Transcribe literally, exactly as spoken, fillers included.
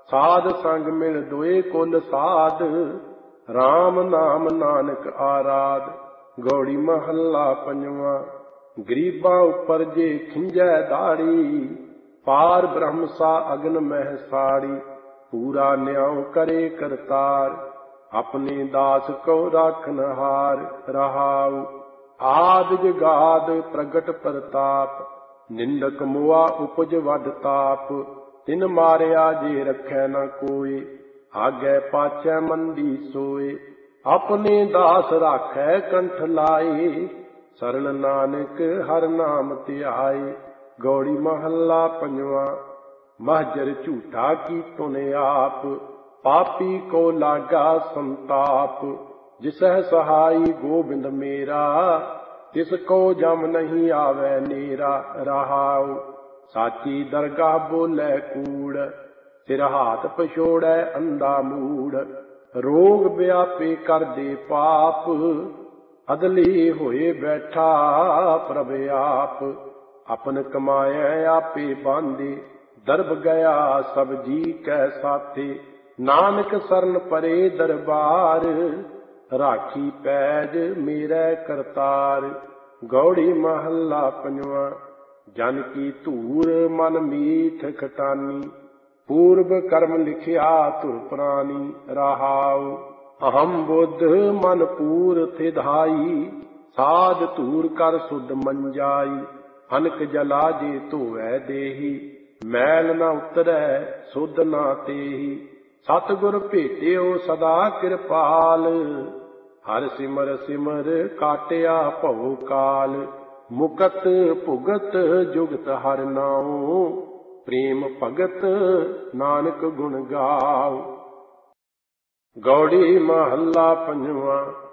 ਸਾਧ ਸੰਗ ਮਿਲ ਦੋਏ ਕੁਲ ਸਾਧ, RAM ਨਾਮ ਨਾਨਕ ਆਰਾਧ। ਗੌੜੀ ਮਹੱਲਾ ਪੰਜਵਾਂ। ਗਰੀਬਾਂ ਉੱਪਰ ਜੇ ਖਿੰਜੈ ਦਾੜੀ, ਪਾਰ ਬ੍ਰਹਮ ਸਾ ਅਗਨ ਮਹਿ ਸਾੜੀ। ਪੂਰਾ ਨਿਆਉ ਕਰੇ ਕਰਤਾਰ, ਆਪਣੇ ਦਾਸ ਕੋ ਰਾਖਨਹਾਰ। ਰਹਾਉ ਆਦਿ ਜੁਗਾਦ ਪ੍ਰਗਟ ਪ੍ਰਤਾਪ, ਨਿੰਦਕ ਮੁਆ ਉਪਜ ਵੱਡ ਤਾਪ। ਤਿਨ ਮਾਰਿਆ ਜੇ ਰੱਖੈ ਨ ਕੋਇ, ਆਗੈ ਪਾਛੈ ਮੰਦੀ ਸੋਏ। ਆਪਣੇ ਦਾਸ ਰਾਖੈ ਕੰਠ ਲਾਏ, ਸਰਣ ਨਾਨਕ ਹਰਿ ਨਾਮ ਧਿਆਏ। ਗੌੜੀ ਮਹੱਲਾ ਪੰਜਵਾਂ। ਮਹਜਰ ਝੂਠਾ ਕੀ ਤੁਨ ਆਪ, ਪਾਪੀ ਕੋ ਲਾਗਾ ਸੰਤਾਪ। ਜਿਸਹਿ ਸਹਾਈ ਗੋਬਿੰਦ ਮੇਰਾ, ਤਿਸ ਕੋ ਜਮ ਨਹੀਂ ਆਵੈ ਨੇਰਾ। ਰਹਾਉ ਸਾਚੀ ਦਰਗਾਹ ਬੋਲੇ ਕੂੜ, ਸਿਰ ਹਾਥ ਪਛੋੜੈ ਅੰਧਾ ਮੂੜ। ਰੋਗ ਵਿਆਪੇ ਕਰਦੇ ਪਾਪ, ਅਦਲੀ ਹੋਏ ਬੈਠਾ ਪ੍ਰਭ ਆਪ। ਆਪਨ ਕਮਾਇਐ ਆਪੇ ਬਾਂਧੇ, ਦਰਬ ਗਿਆ ਸਭ ਜੀ ਕੈ ਸਾਥੇ। ਨਾਨਕ ਸਰਨ ਪਰੇ ਦਰਬਾਰ, ਰਾਖੀ ਪੈਜ ਮੇਰੇ ਕਰਤਾਰ। ਗੌੜੀ ਮਹੱਲਾ ਪੰਜਵਾਂ। ਜਨ ਕੀ ਧੂਰ ਮਨ ਮੀਠ ਖਟਾਨੀ, ਪੂਰਬ ਕਰਮ ਲਿਖਿਆ ਧੁਰ ਪ੍ਰਾਨੀ। ਰਹਾਉ ਅਹੰ ਬੁੱਧ ਮਨ ਪੂਰ ਥਿਧਾਈ, ਸਾਧ ਧੂਰ ਕਰ ਸੁਧ ਮੰਜਾਈ। ਅਨਕ ਜਲਾ ਜੇ ਧੋਵੈ ਦੇਹੀ, ਮੈਲ ਨ ਉਤਰੈ ਸੁਧ ਨਾ ਤੇਹੀ। ਸਤਿਗੁਰ ਭੇਟਿਓ ਸਦਾ ਕਿਰਪਾਲ, ਹਰਿ ਸਿਮਰ ਸਿਮਰ ਕਾਟਿਆ ਭਉ ਕਾਲ। ਮੁਕਤ ਭੁਗਤ ਜੁਗਤ ਹਰਿ ਨਾਉ, ਪ੍ਰੇਮ ਭਗਤ ਨਾਨਕ ਗੁਣ ਗਾਉ। ਗੌੜੀ ਮਹੱਲਾ ਪੰਜਵਾਂ।